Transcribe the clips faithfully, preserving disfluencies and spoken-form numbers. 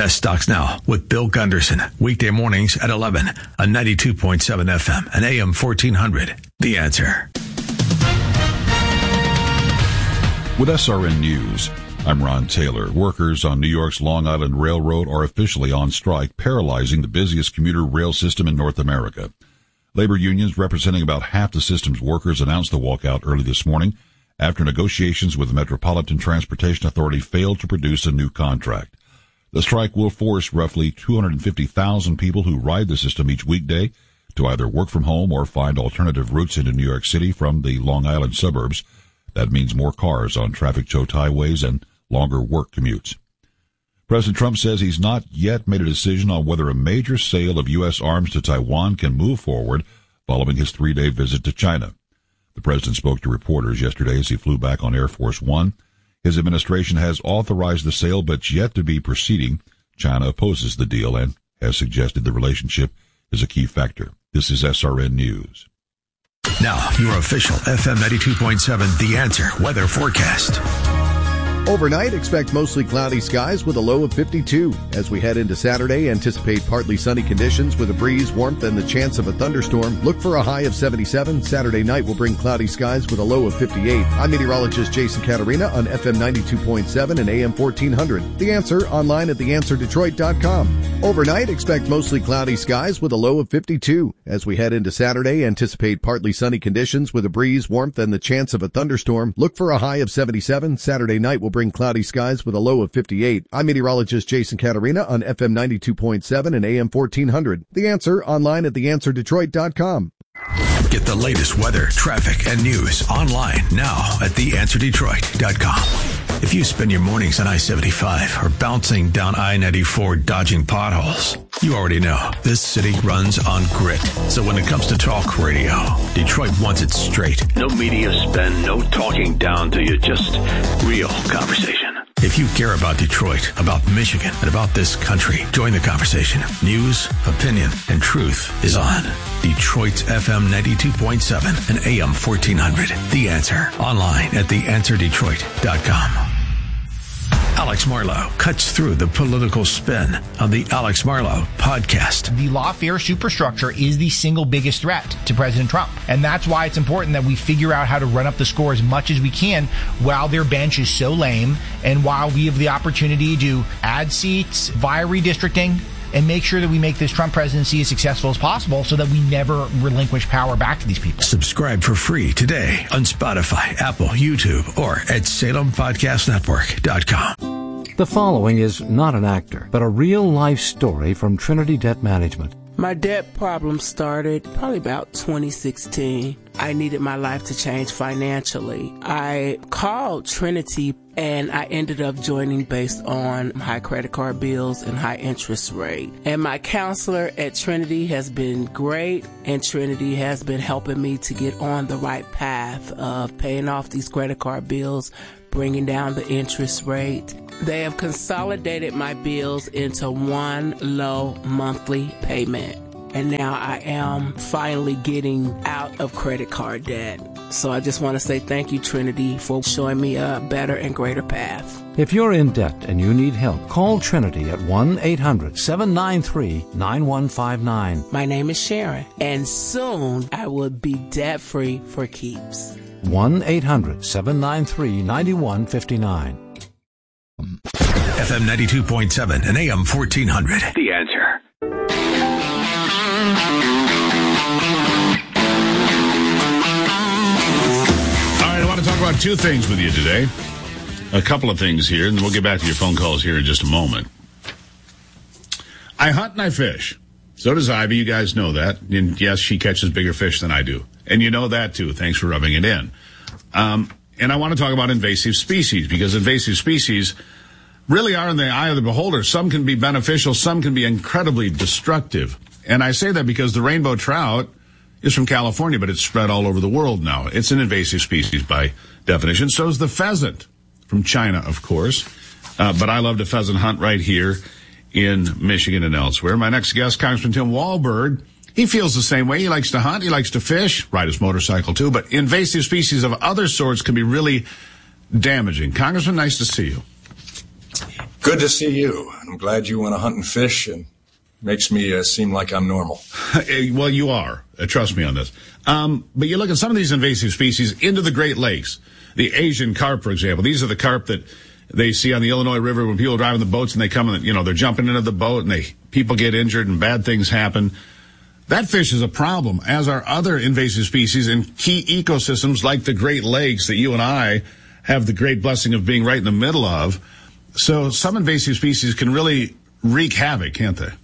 Best Stocks Now with Bill Gunderson. Weekday mornings at eleven on ninety-two point seven F M and A M fourteen hundred. The Answer. With S R N News, I'm Ron Taylor. Workers on New York's Long Island Railroad are officially on strike, paralyzing the busiest commuter rail system in North America. Labor unions representing about half the system's workers announced the walkout early this morning after negotiations with the Metropolitan Transportation Authority failed to produce a new contract. The strike will force roughly two hundred fifty thousand people who ride the system each weekday to either work from home or find alternative routes into New York City from the Long Island suburbs. That means more cars on traffic-choked highways and longer work commutes. President Trump says he's not yet made a decision on whether a major sale of U S arms to Taiwan can move forward following his three-day visit to China. The president spoke to reporters yesterday as he flew back on Air Force One. His administration has authorized the sale, but yet to be proceeding. China opposes the deal and has suggested the relationship is a key factor. This is S R N News. Now, your official F M ninety-two point seven The Answer weather forecast. Overnight, expect mostly cloudy skies with a low of fifty-two. As we head into Saturday, anticipate partly sunny conditions with a breeze, warmth, and the chance of a thunderstorm. Look for a high of seventy-seven. Saturday night will bring cloudy skies with a low of fifty-eight. I'm meteorologist Jason Caterina on F M ninety-two point seven and A M fourteen hundred. The Answer, online at the answer detroit dot com. Overnight, expect mostly cloudy skies with a low of fifty-two. As we head into Saturday, anticipate partly sunny conditions with a breeze, warmth, and the chance of a thunderstorm. Look for a high of seventy-seven. Saturday night will bring cloudy skies with a low of fifty-eight. I'm meteorologist Jason Caterina on F M ninety-two point seven and A M fourteen hundred. The Answer, online at the answer detroit dot com. Get the latest weather, traffic, and news online now at the answer detroit dot com. If you spend your mornings on I seventy-five or bouncing down I ninety-four dodging potholes, you already know this city runs on grit. So when it comes to talk radio, Detroit wants it straight. No media spin, no talking down to you, just real conversation. If you care about Detroit, about Michigan, and about this country, join the conversation. News, opinion, and truth is on Detroit's F M ninety-two point seven and A M fourteen hundred. The Answer, online at the answer detroit dot com. Alex Marlow cuts through the political spin on the Alex Marlow podcast. The lawfare superstructure is the single biggest threat to President Trump. And that's why it's important that we figure out how to run up the score as much as we can while their bench is so lame and while we have the opportunity to add seats via redistricting and make sure that we make this Trump presidency as successful as possible so that we never relinquish power back to these people. Subscribe for free today on Spotify, Apple, YouTube, or at salem podcast network dot com. The following is not an actor, but a real-life story from Trinity Debt Management. My debt problem started probably about twenty sixteen. I needed my life to change financially. I called Trinity and I ended up joining based on high credit card bills and high interest rate. And my counselor at Trinity has been great, and Trinity has been helping me to get on the right path of paying off these credit card bills, bringing down the interest rate. They have consolidated my bills into one low monthly payment. And now I am finally getting out of credit card debt. So I just want to say thank you, Trinity, for showing me a better and greater path. If you're in debt and you need help, call Trinity at one eight hundred seven nine three nine one five nine. My name is Sharon, and soon I will be debt-free for keeps. one eight hundred seven nine three nine one five nine. F M ninety-two point seven and A M fourteen hundred. The Answer. All right, I want to talk about two things with you today. A couple of things here, and we'll get back to your phone calls here in just a moment. I hunt and I fish. So does Ivy. You guys know that. And yes, she catches bigger fish than I do. And you know that, too. Thanks for rubbing it in. Um, and I want to talk about invasive species, because invasive species really are in the eye of the beholder. Some can be beneficial. Some can be incredibly destructive. And I say that because the rainbow trout is from California, but it's spread all over the world now. It's an invasive species by definition. So is the pheasant from China, of course. Uh, but I love to pheasant hunt right here in Michigan and elsewhere. My next guest, Congressman Tim Walberg, he feels the same way. He likes to hunt. He likes to fish, ride his motorcycle too. But invasive species of other sorts can be really damaging. Congressman, nice to see you. Good Good to see you. I'm glad you want to hunt and fish, and makes me uh, seem like I'm normal. Well, you are. Uh, trust me on this. Um, but you look at some of these invasive species into the Great Lakes. The Asian carp, for example. These are the carp that they see on the Illinois River when people are driving the boats and they come and, you know, they're jumping into the boat and they people get injured and bad things happen. That fish is a problem, as are other invasive species in key ecosystems like the Great Lakes that you and I have the great blessing of being right in the middle of. So some invasive species can really wreak havoc, can't they?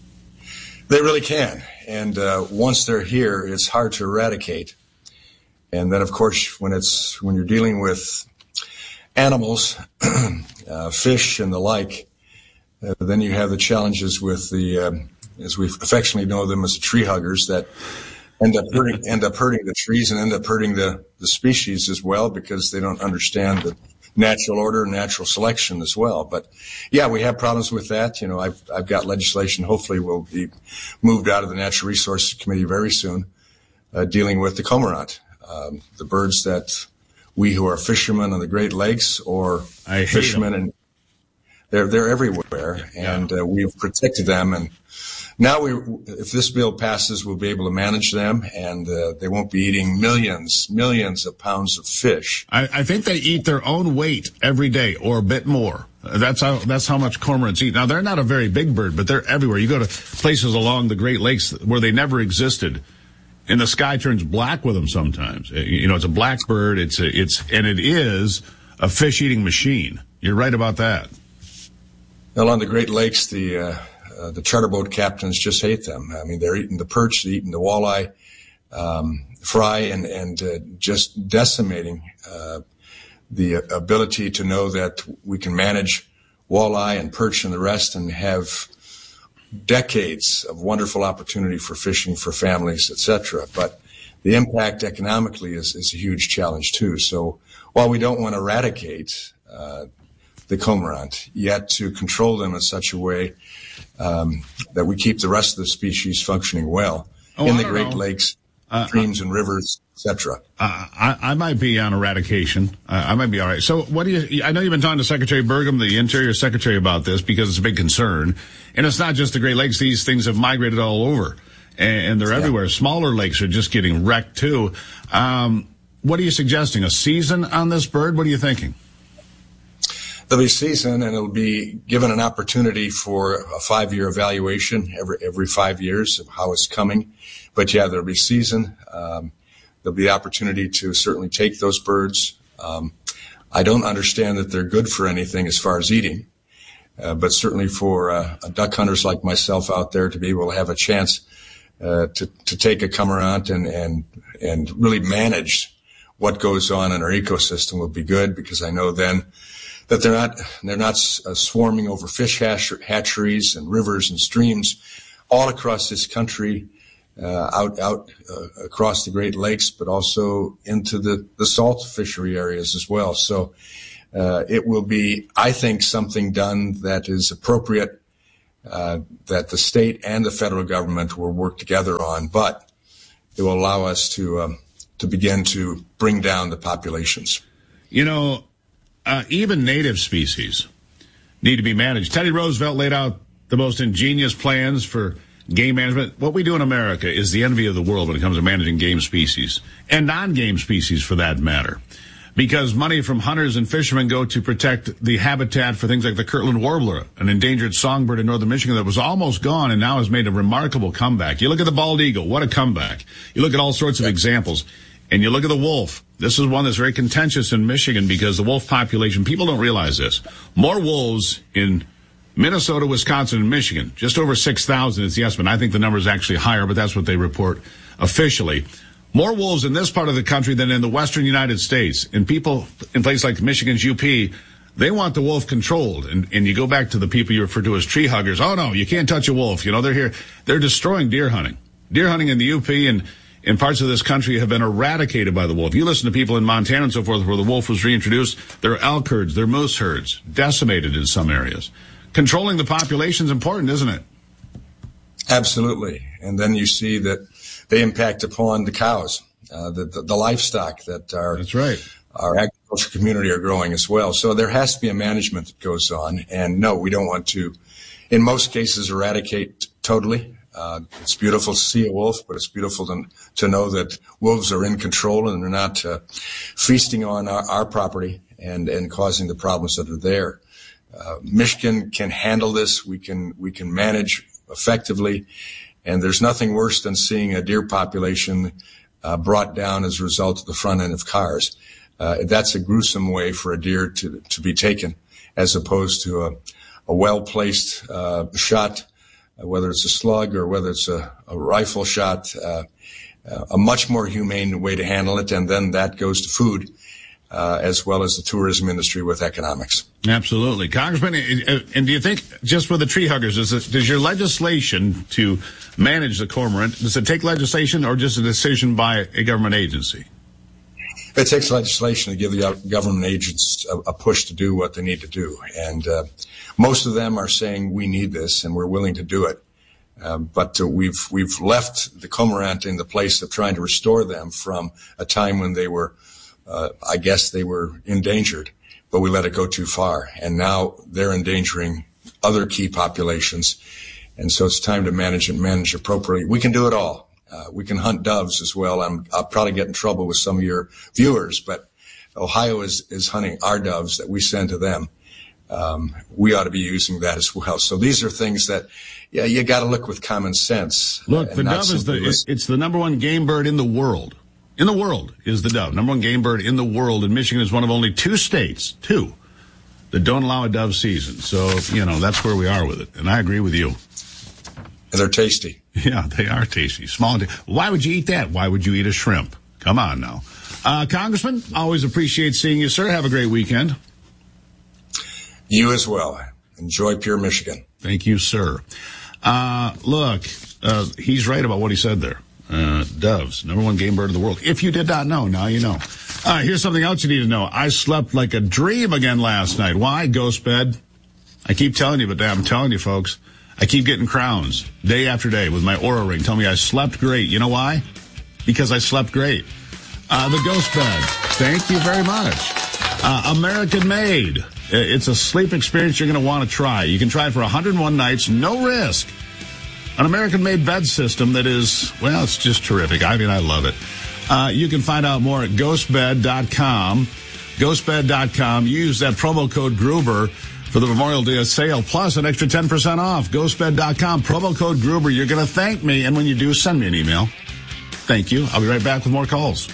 They really can. And uh, once they're here, it's hard to eradicate. And then, of course, when it's when you're dealing with animals, uh, fish and the like, uh, then you have the challenges with the, uh, as we affectionately know them as the tree huggers, that end up hurting, end up hurting the trees and end up hurting the, the species as well, because they don't understand the natural order and natural selection as well. But yeah, we have problems with that. You know, I've, I've got legislation, hopefully will be moved out of the Natural Resources Committee very soon, uh, dealing with the cormorant, um, the birds that we who are fishermen on the Great Lakes or I fishermen, and they're, they're everywhere, yeah. and uh, we've protected them. And now we, if this bill passes, we'll be able to manage them, and uh, they won't be eating millions, millions of pounds of fish. I, I think they eat their own weight every day, or a bit more. That's how that's how much cormorants eat. Now, they're not a very big bird, but they're everywhere. You go to places along the Great Lakes where they never existed, and the sky turns black with them sometimes. You know, it's a black bird. It's a, it's and it is a fish-eating machine. You're right about that. Well, on the Great Lakes, the uh, uh, the charter boat captains just hate them. I mean, they're eating the perch, they're eating the walleye, um, fry, and and uh, just decimating uh, the ability to know that we can manage walleye and perch and the rest, and have decades of wonderful opportunity for fishing for families, et cetera. But the impact economically is, is a huge challenge too. So while we don't want to eradicate uh, the cormorant, yet to control them in such a way um, that we keep the rest of the species functioning well oh, in I the Great know. Lakes, uh, streams and rivers, et cetera. Uh, I, I might be on eradication. Uh, I might be all right. So what do you, I know you've been talking to Secretary Burgum, the Interior Secretary, about this because it's a big concern. And it's not just the Great Lakes. These things have migrated all over, and, and they're yeah. everywhere. Smaller lakes are just getting wrecked too. Um, what are you suggesting? A season on this bird? What are you thinking? There'll be season, and it'll be given an opportunity for a five-year evaluation every every five years of how it's coming. But yeah, there'll be season. Um, there'll be opportunity to certainly take those birds. Um, I don't understand that they're good for anything as far as eating, uh, but certainly for uh, duck hunters like myself out there to be able to have a chance uh, to to take a cormorant and and and really manage what goes on in our ecosystem will be good, because I know then that they're not they're not uh, swarming over fish hatch- hatcheries and rivers and streams all across this country, uh, out out uh, across the Great Lakes, but also into the, the salt fishery areas as well. So uh, it will be, I think, something done that is appropriate, uh, that the state and the federal government will work together on, but it will allow us to um, to begin to bring down the populations. You know, Uh, even native species need to be managed. Teddy Roosevelt laid out the most ingenious plans for game management. What we do in America is the envy of the world when it comes to managing game species, and non-game species for that matter, because money from hunters and fishermen go to protect the habitat for things like the Kirtland warbler, an endangered songbird in northern Michigan that was almost gone and now has made a remarkable comeback. You look at the bald eagle, what a comeback. You look at all sorts of examples. And you look at the wolf. This is one that's very contentious in Michigan because the wolf population, people don't realize this. More wolves in Minnesota, Wisconsin, and Michigan. Just over six thousand is the estimate. I think the number is actually higher, but that's what they report officially. More wolves in this part of the country than in the western United States. And people in places like Michigan's U P, they want the wolf controlled. And, and you go back to the people you refer to as tree huggers. Oh, no, you can't touch a wolf. You know, they're here. They're destroying deer hunting. Deer hunting in the U P and in parts of this country have been eradicated by the wolf. You listen to people in Montana and so forth where the wolf was reintroduced. There are elk herds, there are moose herds, decimated in some areas. Controlling the population is important, isn't it? Absolutely. And then you see that they impact upon the cows, uh, the, the, the livestock that are, That's right. our agriculture community are growing as well. So there has to be a management that goes on. And no, we don't want to, in most cases, eradicate totally. Uh, it's beautiful to see a wolf, but it's beautiful to, to know that wolves are in control and they're not uh, feasting on our, our property and, and causing the problems that are there. Uh, Michigan can handle this. We can, we can manage effectively. And there's nothing worse than seeing a deer population uh, brought down as a result of the front end of cars. Uh, that's a gruesome way for a deer to, to be taken, as opposed to a, a well-placed uh, shot, whether it's a slug or whether it's a, a rifle shot, uh, uh, a much more humane way to handle it. And then that goes to food, uh, as well as the tourism industry with economics. Absolutely. Congressman, and do you think, just with the tree huggers, does, it, does your legislation to manage the cormorant, does it take legislation or just a decision by a government agency? It takes legislation to give the government agents a, a push to do what they need to do. And uh, most of them are saying we need this and we're willing to do it. Uh, but uh, we've we've left the cormorant in the place of trying to restore them from a time when they were, uh, I guess they were endangered, but we let it go too far. And now they're endangering other key populations. And so it's time to manage and manage appropriately. We can do it all. Uh, we can hunt doves as well. I'm, I'll probably get in trouble with some of your viewers, but Ohio is, is hunting our doves that we send to them. Um, we ought to be using that as well. So these are things that, yeah, you got to look with common sense. Look, the dove is the, it, it's the number one game bird in the world. In the world is the dove. Number one game bird in the world. And Michigan is one of only two states, two, that don't allow a dove season. So, you know, that's where we are with it. And I agree with you. And they're tasty. Yeah, they are tasty. Small. T- Why would you eat that? Why would you eat a shrimp? Come on now. Uh, Congressman, always appreciate seeing you, sir. Have a great weekend. You as well. Enjoy Pure Michigan. Thank you, sir. Uh, look, uh, he's right about what he said there. Uh, doves, number one game bird in the world. If you did not know, now you know. Uh, here's something else you need to know. I slept like a dream again last night. Why? Ghost bed. I keep telling you, but I'm telling you, folks. I keep getting crowns day after day with my Oura ring. Tell me I slept great. You know why? Because I slept great. Uh, the Ghost Bed. Thank you very much. Uh, American Made. It's a sleep experience you're going to want to try. You can try it for one hundred one nights, no risk. An American Made bed system that is, well, it's just terrific. I mean, I love it. Uh, you can find out more at ghost bed dot com. ghost bed dot com. Use that promo code Gruber for the Memorial Day sale, plus an extra ten percent off. ghost bed dot com, promo code Gruber. You're going to thank me, and when you do, send me an email. Thank you. I'll be right back with more calls.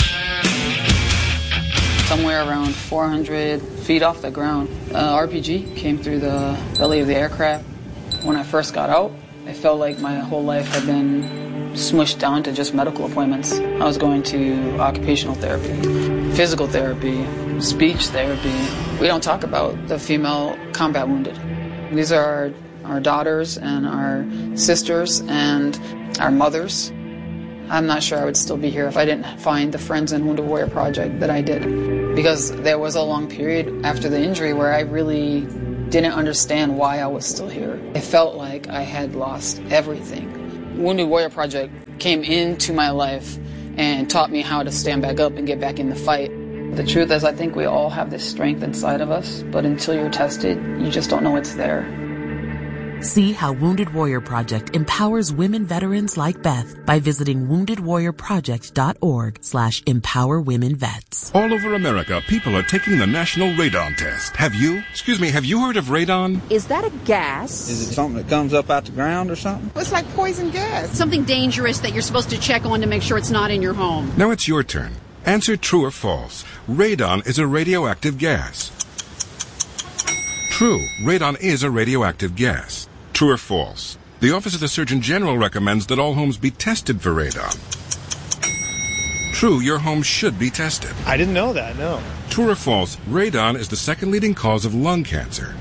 Somewhere around four hundred feet off the ground, uh, R P G came through the belly of the aircraft. When I first got out, I felt like my whole life had been smushed down to just medical appointments. I was going to occupational therapy, physical therapy, speech therapy. We don't talk about the female combat wounded. These are our, our daughters and our sisters and our mothers. I'm not sure I would still be here if I didn't find the Friends and Wounded Warrior Project that I did. Because there was a long period after the injury where I really didn't understand why I was still here. It felt like I had lost everything. Wounded Warrior Project came into my life and taught me how to stand back up and get back in the fight. The truth is, I think we all have this strength inside of us, but until you're tested, you just don't know it's there. See how Wounded Warrior Project empowers women veterans like Beth by visiting wounded warrior project dot org slash empower women vets. All over America, people are taking the National Radon Test. Have you? Excuse me, have you heard of radon? Is that a gas? Is it something that comes up out the ground or something? It's like poison gas. Something dangerous that you're supposed to check on to make sure it's not in your home. Now it's your turn. Answer true or false. Radon is a radioactive gas. True, radon is a radioactive gas. True or false? The Office of the Surgeon General recommends that all homes be tested for radon. True, your home should be tested. I didn't know that, no. True or false? Radon is the second leading cause of lung cancer.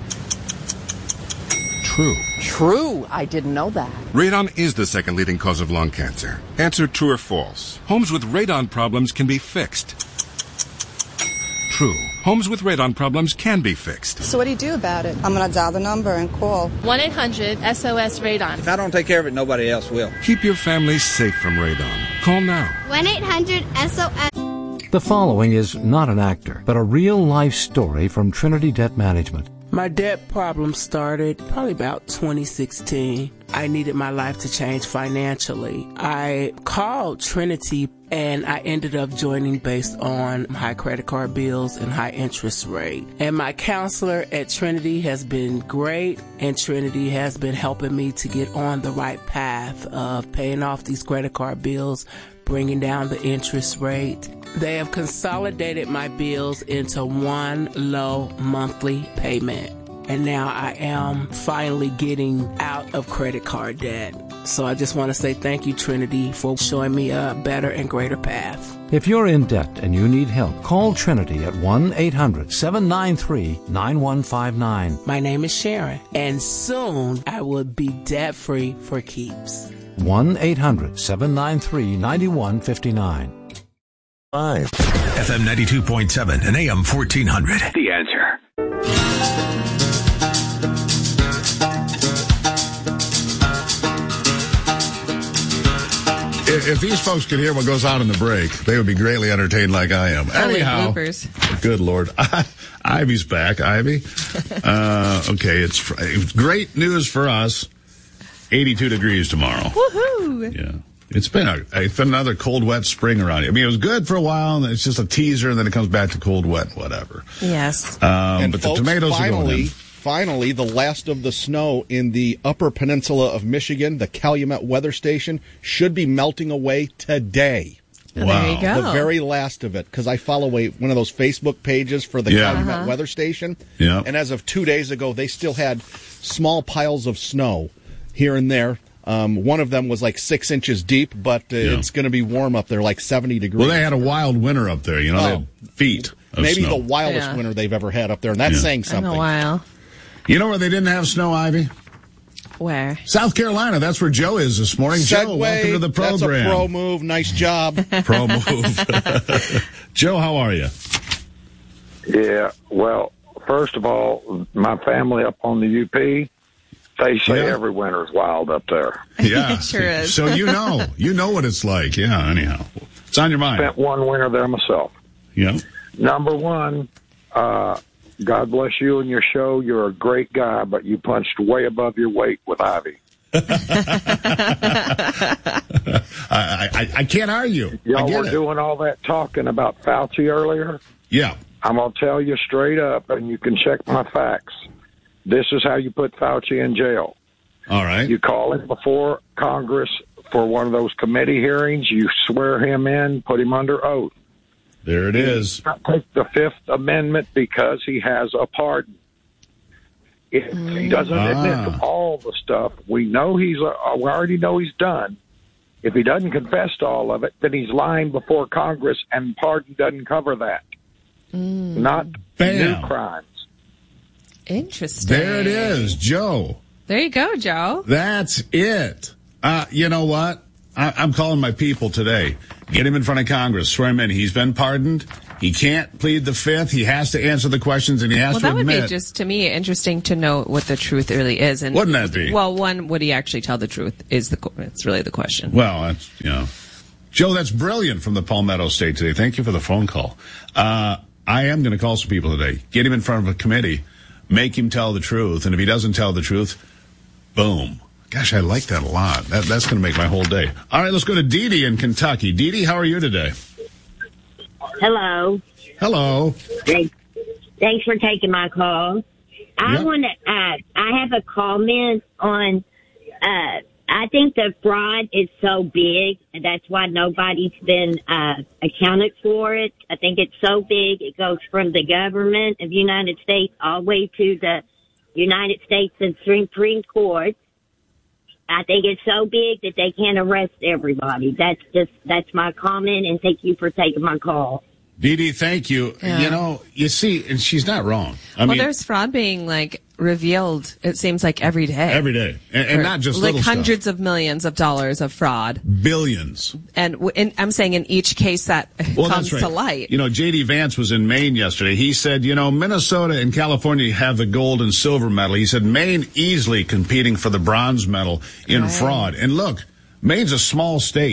True. True, I didn't know that. Radon is the second leading cause of lung cancer. Answer true or false. Homes with radon problems can be fixed. True. Homes with radon problems can be fixed. So what do you do about it? I'm going to dial the number and call. one eight hundred S O S radon. If I don't take care of it, nobody else will. Keep your family safe from radon. Call now. one eight hundred S O S. The following is not an actor, but a real-life story from Trinity Debt Management. My debt problem started probably about twenty sixteen. I needed my life to change financially. I called Trinity and I ended up joining based on high credit card bills and high interest rate. And my counselor at Trinity has been great, and Trinity has been helping me to get on the right path of paying off these credit card bills, bringing down the interest rate. They have consolidated my bills into one low monthly payment. And now I am finally getting out of credit card debt. So I just want to say thank you, Trinity, for showing me a better and greater path. If you're in debt and you need help, call Trinity at one eight hundred seven nine three nine one five nine. My name is Sharon, and soon I will be debt-free for keeps. one eight hundred seven nine three nine one five nine. Five. F M ninety-two point seven and A M fourteen hundred. The Answer. If, if these folks could hear what goes on in the break, they would be greatly entertained like I am. Probably Anyhow, bloopers. Good Lord. Ivy's back, Ivy. Uh, okay, it's, it's great news for us. eighty-two degrees tomorrow. Woohoo! Yeah. It's been a, it's been another cold, wet spring around here. I mean, it was good for a while, and it's just a teaser, and then it comes back to cold, wet, whatever. Yes. Um, and but folks, the tomatoes finally, are going in. Finally, the last of the snow in the upper peninsula of Michigan, the Calumet Weather Station, should be melting away today. Wow. There you go. The very last of it, because I follow a, one of those Facebook pages for the Yeah. Calumet Uh-huh. Weather Station. Yeah. And as of two days ago, they still had small piles of snow here and there. Um, one of them was like six inches deep, but uh, Yeah. it's going to be warm up there, like seventy degrees. Well, they had a wild winter up there. You know, Oh. they had feet of Maybe snow. the wildest Yeah. winter they've ever had up there, and that's Yeah. saying In something. a while. You know where they didn't have snow, Ivy? Where? South Carolina. That's where Joe is this morning. Joe, Segway, welcome to the program. That's a pro move. Nice job. Pro move. Joe, how are you? Yeah, well, first of all, my family up on the U P, they say Yeah. every winter is wild up there. Yeah. It sure is. So you know. You know what it's like. Yeah, anyhow. It's on your mind. Spent one winter there myself. Yeah. Number one, uh, God bless you and your show. You're a great guy, but you punched way above your weight with Ivy. I, I, I can't argue. I Y'all get were it. doing all that talking about Fauci earlier. Yeah. I'm going to tell you straight up, and you can check my facts. This is how you put Fauci in jail. All right. You call him before Congress for one of those committee hearings. You swear him in, put him under oath. There it is. Take the Fifth Amendment because he has a pardon. If he doesn't admit Ah. to all the stuff we know he's, uh, we already know he's done. If he doesn't confess to all of it, then he's lying before Congress, and pardon doesn't cover that. Not Bam. new crimes. Interesting. There it is, Joe. There you go, Joe. That's it. Uh, you know what? I, I'm calling my people today. Get him in front of Congress. Swear him in. He's been pardoned. He can't plead the fifth. He has to answer the questions, and he has Well, to that would admit. be just, to me, interesting to know what the truth really is. And Wouldn't that be? Well, one, would he actually tell the truth? Is the qu- It's really the question. Well, that's, you know. Joe, that's brilliant from the Palmetto State today. Thank you for the phone call. Uh, I am going to call some people today. Get him in front of a committee. Make him tell the truth. And if he doesn't tell the truth, boom. Gosh, I like that a lot. That, that's going to make my whole day. All right, let's go to Dee Dee in Kentucky. Dee Dee, how are you today? Hello. Hello. Thanks, thanks for taking my call. I Yep. want to. Uh, I have a comment on. Uh, I think the fraud is so big, and that's why nobody's been uh, accounted for it. I think it's so big; it goes from the government of the United States all the way to the United States and Supreme Court. I think it's so big that they can't arrest everybody. That's just that's my comment, and thank you for taking my call. Dee Dee, thank you. Yeah. You know, you see, and she's not wrong. I well, mean, there's fraud being like revealed. It seems like every day. every day. And, and Or, not just like little hundreds of millions of dollars of fraud. stuff. Billions. And w- in, I'm saying in each case that Well, comes that's right. to light. You know, J D Vance was in Maine yesterday. He said, you know, Minnesota and California have the gold and silver medal. He said Maine easily competing for the bronze medal in Right. fraud. And look, Maine's a small state.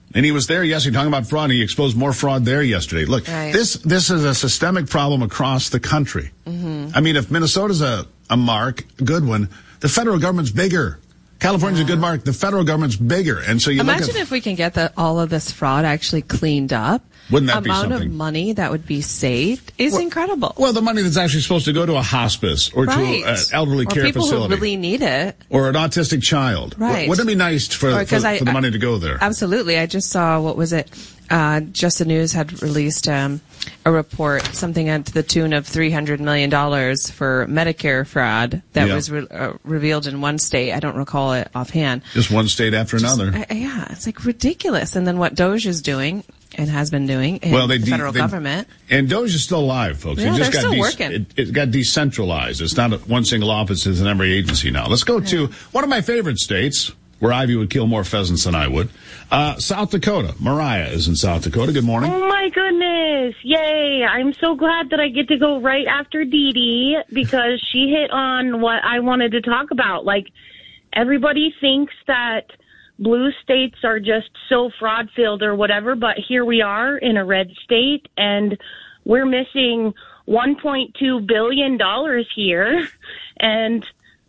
And he was there yesterday talking about fraud. He exposed more fraud there yesterday. Look, Right. this this is a systemic problem across the country. Mm-hmm. I mean, if Minnesota's a, a mark, a good one, the federal government's bigger. California's a good mark. The federal government's bigger. And so you Imagine look at, if we can get the, all of this fraud actually cleaned up. Wouldn't that be amount something? of money that would be saved is Well- incredible. well, the money that's actually supposed to go to a hospice or Right. to an elderly or care people facility who really need it. or an autistic child. Right. Wouldn't it be nice for, Or for, 'cause I- for the I- money to go there? Absolutely. I just saw, what was it? Uh, Just the News had released um, a report, something at the tune of three hundred million dollars for Medicare fraud that Yeah. was re- uh, revealed in one state. I don't recall it offhand. Just one state after another. Uh, yeah, it's like ridiculous. And then what Doge is doing and has been doing in Well, they the de- federal they- government. And Doge is still alive, folks. Yeah, it just they're got still working. It, it got decentralized. It's not a, one single office. It's in every agency now. Let's go to one of my favorite states, where Ivy would kill more pheasants than I would. Uh, South Dakota. Mariah is in South Dakota. Good morning. Oh my goodness. Yay. I'm so glad that I get to go right after Dee Dee because she hit on what I wanted to talk about. Like, everybody thinks that blue states are just so fraud filled or whatever, but here we are in a red state and we're missing one point two billion dollars here. And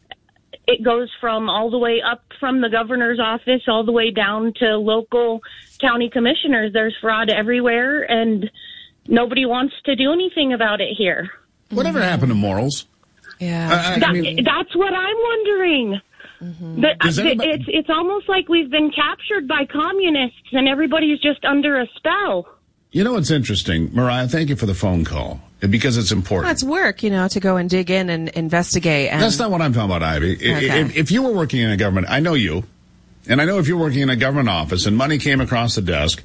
it goes from all the way up from the governor's office all the way down to local county commissioners. There's fraud everywhere, and nobody wants to do anything about it here. Whatever happened to morals? Yeah, Uh, I That- mean- that's what I'm wondering. The- Does anybody- it's it's almost like we've been captured by communists, and everybody's just under a spell. You know what's interesting, Mariah? Thank you for the phone call because it's important. Well, it's work, you know, to go and dig in and investigate. And That's not what I'm talking about, Ivy. I- Okay. If, if you were working in a government, I know you, and I know if you're working in a government office and money came across the desk,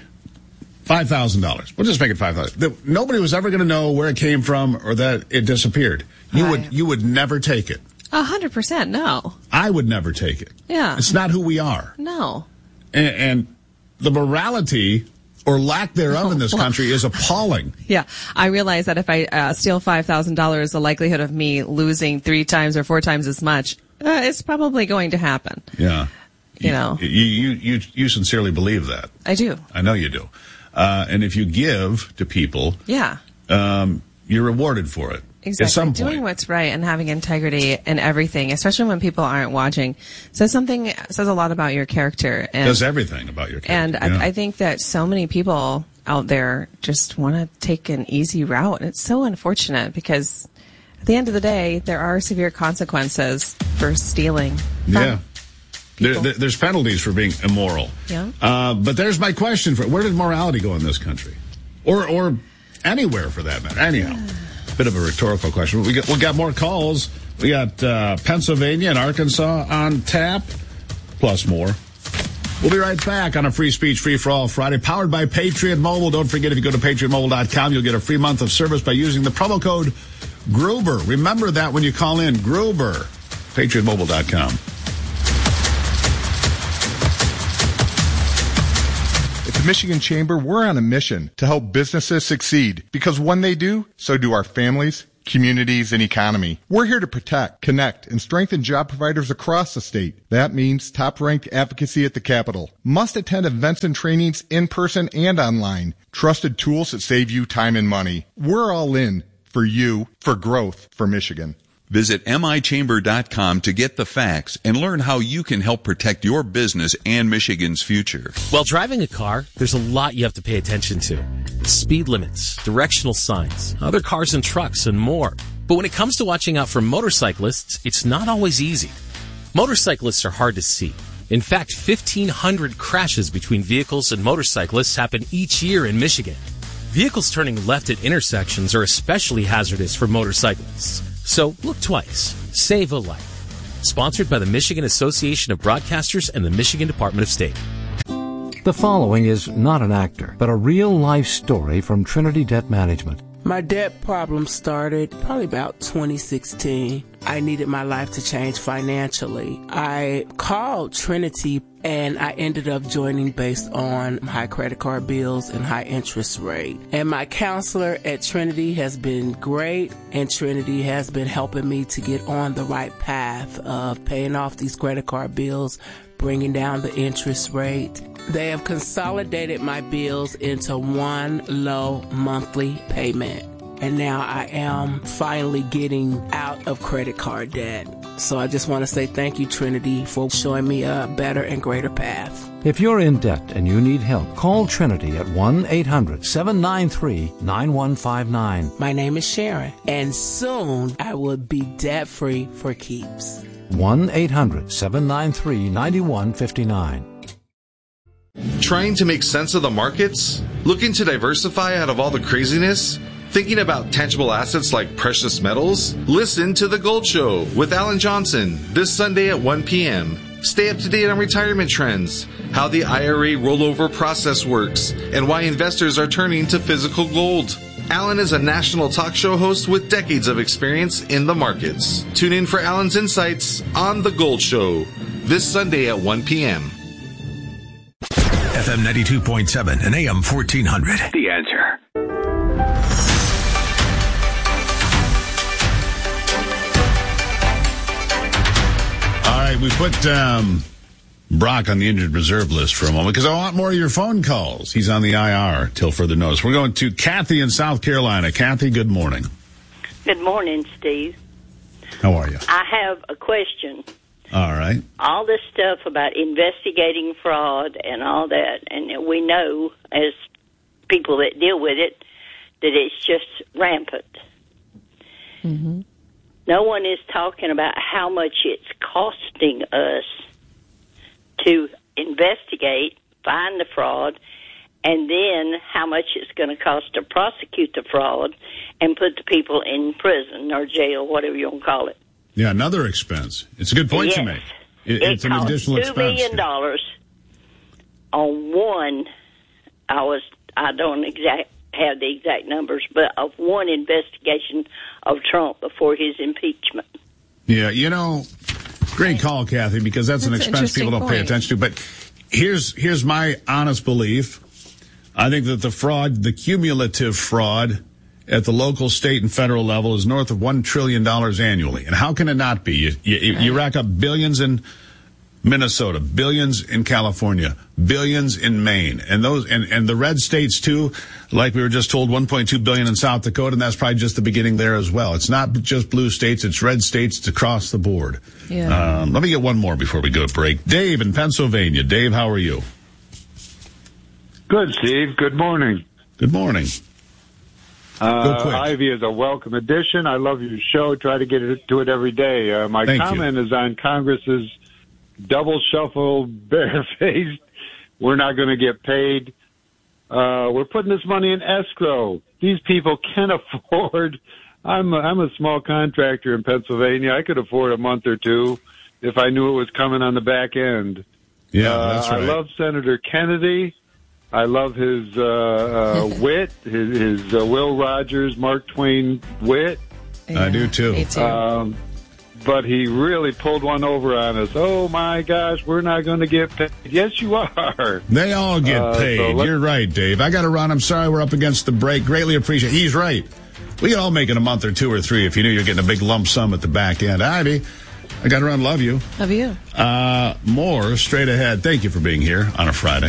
five thousand dollars. We'll just make it five thousand dollars. Nobody was ever going to know where it came from or that it disappeared. You Right. would you would never take it. A hundred percent, no. I would never take it. Yeah. It's not who we are. No. And, and the morality or lack thereof in this country is appalling. Yeah. I realize that if I uh, steal five thousand dollars, the likelihood of me losing three times or four times as much uh, is probably going to happen. Yeah. You know. You, you, you, you sincerely believe that. I do. I know you do. Uh, and if you give to people, Yeah. um, you're rewarded for it. Exactly. At some point. Doing what's right and having integrity in everything, especially when people aren't watching, says something, says a lot about your character. And, Does everything about your character. and yeah. I, I think that so many people out there just want to take an easy route. And it's so unfortunate because at the end of the day, there are severe consequences for stealing. Yeah. There, there, there's penalties for being immoral. Yeah. Uh, but there's my question for where did morality go in this country? Or or anywhere for that matter. Anyhow, bit of a rhetorical question. We got, we got more calls. We got uh, Pennsylvania and Arkansas on tap, plus more. We'll be right back on a Free Speech Free For All Friday, powered by Patriot Mobile. Don't forget, if you go to patriot mobile dot com, you'll get a free month of service by using the promo code Gruber. Remember that when you call in, Gruber, patriot mobile dot com. At the Michigan Chamber, we're on a mission to help businesses succeed because when they do, so do our families, communities, and economy. We're here to protect, connect, and strengthen job providers across the state. That means top-ranked advocacy at the Capitol. Must-attend events and trainings in person and online. Trusted tools that save you time and money. We're all in for you, for growth, for Michigan. Visit M I chamber dot com to get the facts and learn how you can help protect your business and Michigan's future. While driving a car, there's a lot you have to pay attention to. Speed limits, directional signs, other cars and trucks, and more. But when it comes to watching out for motorcyclists, it's not always easy. Motorcyclists are hard to see. In fact, fifteen hundred crashes between vehicles and motorcyclists happen each year in Michigan. Vehicles turning left at intersections are especially hazardous for motorcyclists. So look twice. Save a life. Sponsored by the Michigan Association of Broadcasters and the Michigan Department of State. The following is not an actor, but a real-life story from Trinity Debt Management. My debt problem started probably about twenty sixteen. I needed my life to change financially. I called Trinity and I ended up joining based on high credit card bills and high interest rate. And my counselor at Trinity has been great, and Trinity has been helping me to get on the right path of paying off these credit card bills, bringing down the interest rate. They have consolidated my bills into one low monthly payment. And now I am finally getting out of credit card debt. So I just want to say thank you, Trinity, for showing me a better and greater path. If you're in debt and you need help, call Trinity at one eight hundred seven nine three nine one five nine. My name is Sharon, and soon I will be debt-free for keeps. one eight hundred seven nine three nine one five nine. Trying to make sense of the markets? Looking to diversify out of all the craziness? Thinking about tangible assets like precious metals? Listen to The Gold Show with Alan Johnson this Sunday at one p.m. Stay up to date on retirement trends, how the I R A rollover process works, and why investors are turning to physical gold. Alan is a national talk show host with decades of experience in the markets. Tune in for Alan's insights on The Gold Show this Sunday at one p.m. F M ninety-two point seven and A M fourteen hundred. The Answer. All right, we put um, Brock on the injured reserve list for a moment because I want more of your phone calls. He's on the I R till further notice. We're going to Kathy in South Carolina. Kathy, good morning. Good morning, Steve. How are you? I have a question. All right. All this stuff about investigating fraud and all that, and we know as people that deal with it that it's just rampant. Mm-hmm. No one is talking about how much it's costing us to investigate, find the fraud, and then how much it's going to cost to prosecute the fraud and put the people in prison or jail, whatever you want to call it. Yeah, another expense. It's a good point yes. you make. It, it it's an additional expense. Two million dollars on one. I was. I don't exact have the exact numbers, but of one investigation of Trump before his impeachment. Yeah, you know, great call, Kathy, because that's, that's an expense people don't point. pay attention to. But here's here's my honest belief. I think that the fraud, the cumulative fraud at the local, state, and federal level is north of one trillion dollars annually. And how can it not be? You, you, right. you rack up billions in Minnesota, billions in California, billions in Maine, and those and, and the red states too, like we were just told, one point two billion in South Dakota, and that's probably just the beginning there as well. It's not just blue states, it's red states, it's across the board. Yeah. Um, let me get one more before we go to break. Dave in Pennsylvania. Dave, how are you? Good, Steve. Good morning. Good morning. Uh, Ivy is a welcome addition. I love your show. Try to get it, to it every day. Uh, my Thank comment you. is on Congress's double shuffle, barefaced. We're not going to get paid. Uh, we're putting this money in escrow. These people can afford. I'm a, I'm a small contractor in Pennsylvania. I could afford a month or two if I knew it was coming on the back end. Yeah, uh, that's right. I love Senator Kennedy. I love his uh, uh, wit, his, his uh, Will Rogers, Mark Twain wit. Yeah, I do too. Me too. Um, but he really pulled one over on us. Oh my gosh, we're not going to get paid. Yes, you are. They all get uh, paid. So You're right, Dave. I got to run. I'm sorry we're up against the break. Greatly appreciate it. He's right. We can all make it a month or two or three if you knew you're getting a big lump sum at the back end. Ivy, I got to run. Love you. Love you. Uh, more straight ahead. Thank you for being here on a Friday.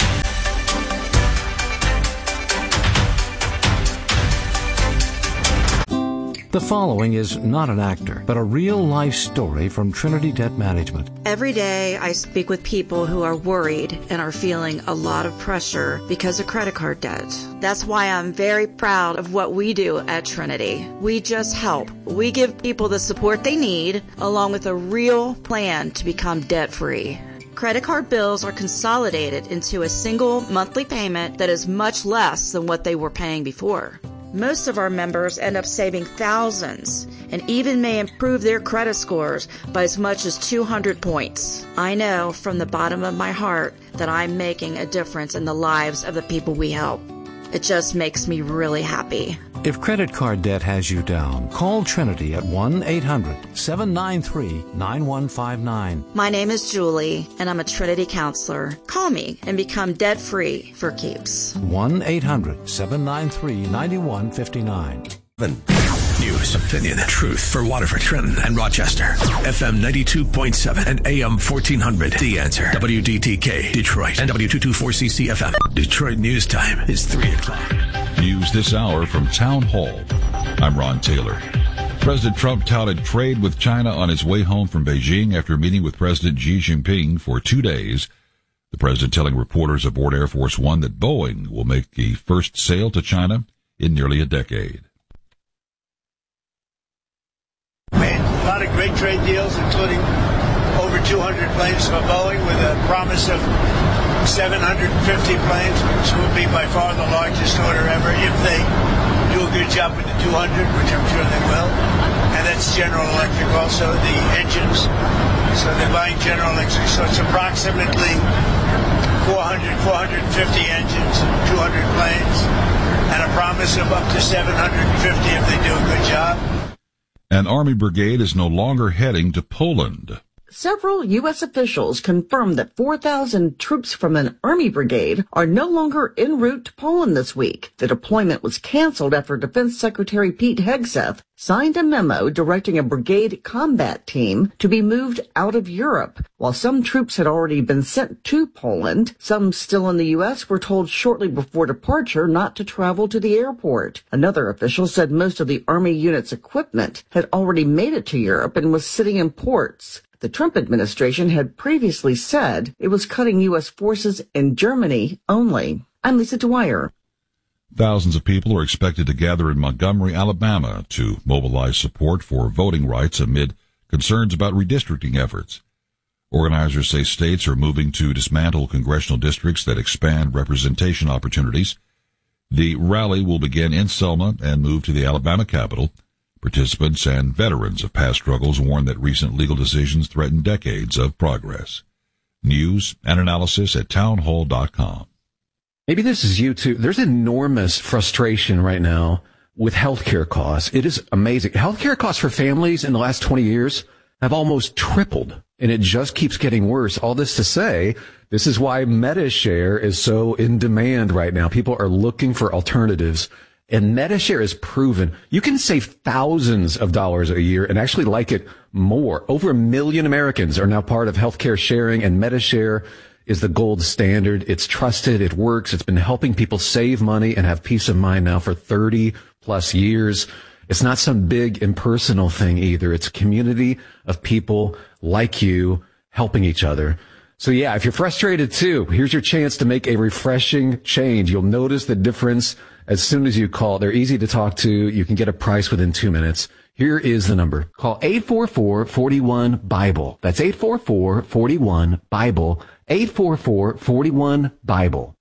The following is not an actor, but a real-life story from Trinity Debt Management. Every day I speak with people who are worried and are feeling a lot of pressure because of credit card debt. That's why I'm very proud of what we do at Trinity. We just help. We give people the support they need, along with a real plan to become debt-free. Credit card bills are consolidated into a single monthly payment that is much less than what they were paying before. Most of our members end up saving thousands and even may improve their credit scores by as much as two hundred points. I know from the bottom of my heart that I'm making a difference in the lives of the people we help. It just makes me really happy. If credit card debt has you down, call Trinity at one eight hundred seven nine three nine one five nine. My name is Julie, and I'm a Trinity counselor. Call me and become debt-free for keeps. one eight hundred seven nine three nine one five nine. News, opinion, truth for Waterford, Trenton, and Rochester. F M ninety-two point seven and A M fourteen hundred. The Answer. W D T K, Detroit, and W two twenty-four C C F M. Detroit News Time is three o'clock. News this hour from Town Hall. I'm Ron Taylor. President Trump touted trade with China on his way home from Beijing after meeting with President Xi Jinping for two days. The president telling reporters aboard Air Force One that Boeing will make the first sale to China in nearly a decade. Made a lot of great trade deals, including over two hundred planes for Boeing with a promise of seven hundred fifty planes, which will be by far the largest order ever if they do a good job with the two hundred, which I'm sure they will. And that's General Electric also, the engines. So they're buying General Electric. So it's approximately four hundred, four hundred fifty engines and two hundred planes, and a promise of up to seven hundred fifty if they do a good job. An Army brigade is no longer heading to Poland. Several U S officials confirmed that four thousand troops from an Army brigade are no longer en route to Poland this week. The deployment was canceled after Defense Secretary Pete Hegseth signed a memo directing a brigade combat team to be moved out of Europe. While some troops had already been sent to Poland, some still in the U S were told shortly before departure not to travel to the airport. Another official said most of the Army unit's equipment had already made it to Europe and was sitting in ports. The Trump administration had previously said it was cutting U S forces in Germany only. I'm Lisa Dwyer. Thousands of people are expected to gather in Montgomery, Alabama to mobilize support for voting rights amid concerns about redistricting efforts. Organizers say states are moving to dismantle congressional districts that expand representation opportunities. The rally will begin in Selma and move to the Alabama Capitol. Participants and veterans of past struggles warn that recent legal decisions threaten decades of progress. News and analysis at townhall dot com. Maybe this is you too. There's enormous frustration right now with healthcare costs. It is amazing. Healthcare costs for families in the last twenty years have almost tripled, and it just keeps getting worse. All this to say, this is why MediShare is so in demand right now. People are looking for alternatives. And MediShare is proven you can save thousands of dollars a year and actually like it more. Over a million Americans are now part of healthcare sharing, and MediShare is the gold standard. It's trusted. It works. It's been helping people save money and have peace of mind now for thirty plus years. It's not some big impersonal thing either. It's a community of people like you helping each other. So yeah, if you're frustrated too, here's your chance to make a refreshing change. You'll notice the difference as soon as you call. They're easy to talk to. You can get a price within two minutes. Here is the number. Call eight four four, four one, BIBLE. That's eight four four, four one, BIBLE. eight four four, four one, BIBLE.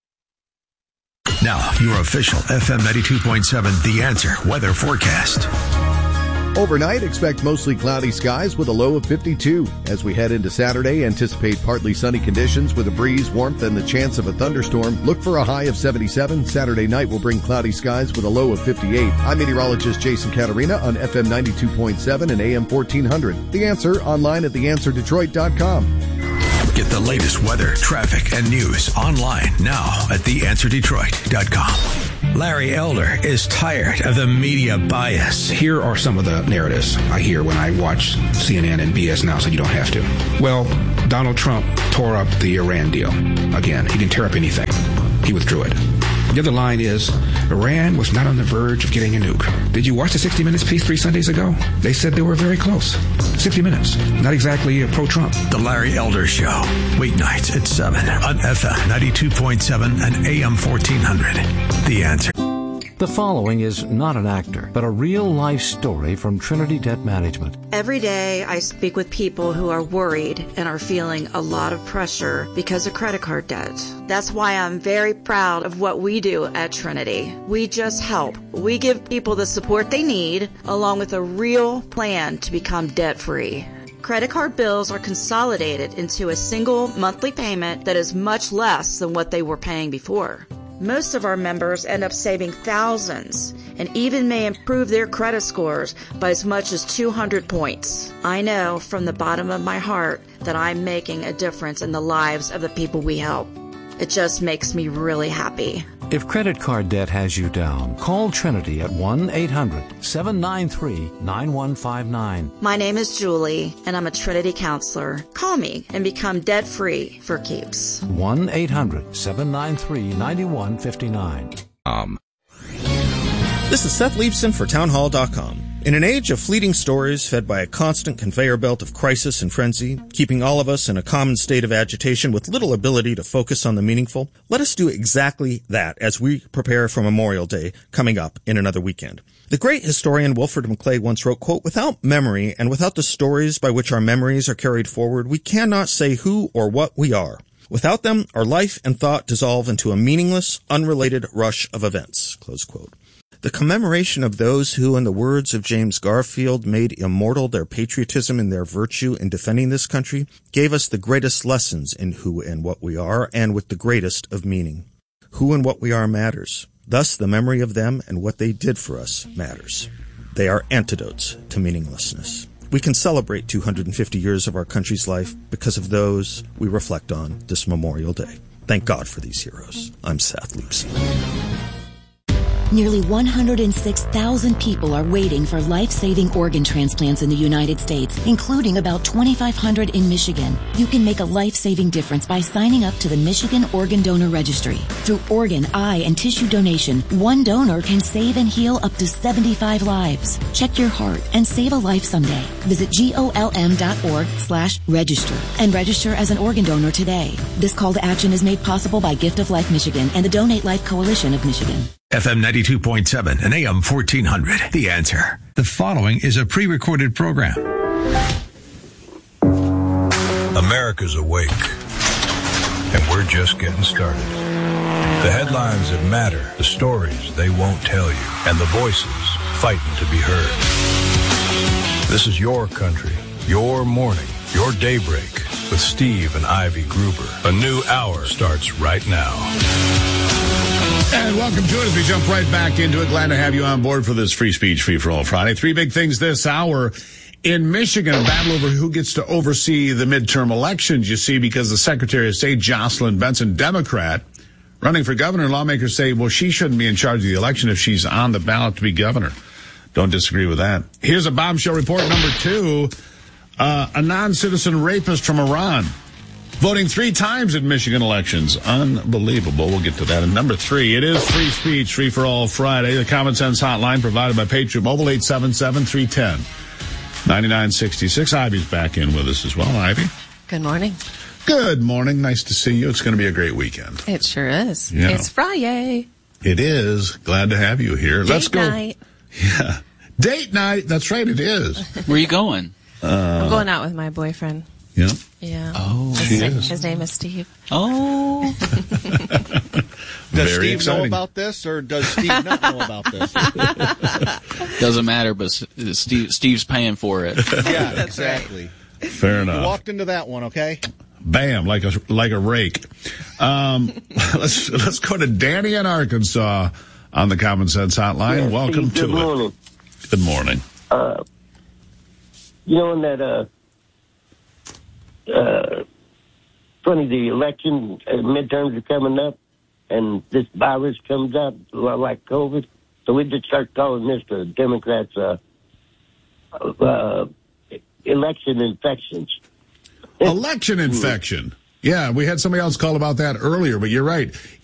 Now, your official F M ninety-two point seven The Answer weather forecast. Overnight, expect mostly cloudy skies with a low of fifty-two. As we head into Saturday, anticipate partly sunny conditions with a breeze, warmth, and the chance of a thunderstorm. Look for a high of seventy-seven. Saturday night will bring cloudy skies with a low of fifty-eight. I'm meteorologist Jason Caterina on F M ninety-two point seven and A M fourteen hundred. The Answer, online at the answer detroit dot com. Get the latest weather, traffic, and news online now at the answer detroit dot com. Larry Elder is tired of the media bias. Here are some of the narratives I hear when I watch C N N and B S Now, so you don't have to. Well, Donald Trump tore up the Iran deal. Again, he didn't tear up anything. He withdrew it. The other line is, Iran was not on the verge of getting a nuke. Did you watch the sixty minutes piece three Sundays ago? They said they were very close. sixty minutes. Not exactly pro-Trump. The Larry Elder Show. Weeknights at seven on F M ninety-two point seven and A M fourteen hundred. The Answer. The following is not an actor, but a real-life story from Trinity Debt Management. Every day I speak with people who are worried and are feeling a lot of pressure because of credit card debt. That's why I'm very proud of what we do at Trinity. We just help. We give people the support they need, along with a real plan to become debt-free. Credit card bills are consolidated into a single monthly payment that is much less than what they were paying before. Most of our members end up saving thousands and even may improve their credit scores by as much as two hundred points. I know from the bottom of my heart that I'm making a difference in the lives of the people we help. It just makes me really happy. If credit card debt has you down, call Trinity at one eight hundred seven nine three nine one five nine. My name is Julie, and I'm a Trinity counselor. Call me and become debt-free for keeps. one eight hundred seven nine three nine one five nine. Um. This is Seth Leibson for townhall dot com. In an age of fleeting stories fed by a constant conveyor belt of crisis and frenzy, keeping all of us in a common state of agitation with little ability to focus on the meaningful, let us do exactly that as we prepare for Memorial Day coming up in another weekend. The great historian Wilfred McClay once wrote, quote, "Without memory and without the stories by which our memories are carried forward, we cannot say who or what we are. Without them, our life and thought dissolve into a meaningless, unrelated rush of events," close quote. The commemoration of those who, in the words of James Garfield, made immortal their patriotism and their virtue in defending this country, gave us the greatest lessons in who and what we are, and with the greatest of meaning. Who and what we are matters. Thus, the memory of them and what they did for us matters. They are antidotes to meaninglessness. We can celebrate two hundred fifty years of our country's life because of those we reflect on this Memorial Day. Thank God for these heroes. I'm Seth Leibson. Nearly one hundred six thousand people are waiting for life-saving organ transplants in the United States, including about twenty-five hundred in Michigan. You can make a life-saving difference by signing up to the Michigan Organ Donor Registry. Through organ, eye, and tissue donation, one donor can save and heal up to seventy-five lives. Check your heart and save a life someday. Visit golm.org slash register and register as an organ donor today. This call to action is made possible by Gift of Life Michigan and the Donate Life Coalition of Michigan. F M ninety-two point seven and A M fourteen hundred. The Answer. The following is a pre-recorded program. America's awake, and we're just getting started. The headlines that matter, the stories they won't tell you, and the voices fighting to be heard. This is your country, your morning, your daybreak with Steve and Ivy Gruber. A new hour starts right now. And welcome to it as we jump right back into it. Glad to have you on board for this Free Speech Free for All Friday. Three big things this hour. In Michigan, a battle over who gets to oversee the midterm elections, you see, because the Secretary of State, Jocelyn Benson, Democrat, running for governor. Lawmakers say, well, she shouldn't be in charge of the election if she's on the ballot to be governor. Don't disagree with that. Here's a bombshell report number two. Uh, a non-citizen rapist from Iran voting three times in Michigan elections. Unbelievable. We'll get to that. And number three, it is Free Speech, Free for All Friday. The Common Sense Hotline provided by Patriot Mobile, eight seven seven, three one zero, nine nine six six. Ivy's back in with us as well. Ivy. Good morning. Good morning. Nice to see you. It's going to be a great weekend. It sure is. Yeah. It's Friday. It is. Glad to have you here. Date Let's go. Night. Yeah. Date night. That's right. It is. Where are you going? Uh, I'm going out with my boyfriend. Yeah. Yeah. Oh, his, she name, is. his name is Steve. Oh. Does Very Steve exciting. know about this, or does Steve not know about this? Doesn't matter, but Steve, Steve's paying for it. Yeah, exactly. Fair You enough. walked into that one, okay? Bam, like a like a rake. Um, let's let's go to Danny in Arkansas on the Common Sense Hotline. Yeah, Welcome Steve, to good it. morning. Good morning. Uh, you know, in that, uh, uh, funny, the election, uh, midterms are coming up, and this virus comes out like COVID. So we just start calling this the Democrats, uh, uh, election infections. Election infection. Yeah, we had somebody else call about that earlier, but you're right.